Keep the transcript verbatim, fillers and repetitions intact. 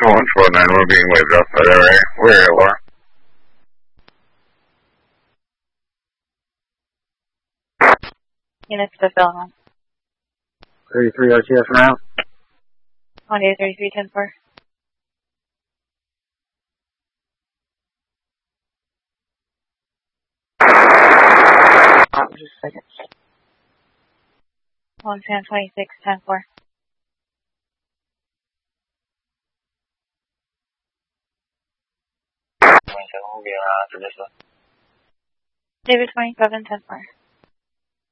one four nine, we're being waved off by the area. We're here, Laura. Units to fill on. thirty-three O T S now. one day thirty-three ten four. Oh, just a second. one ten twenty-six ten four. We'll be around after this one. David twenty-seven ten four.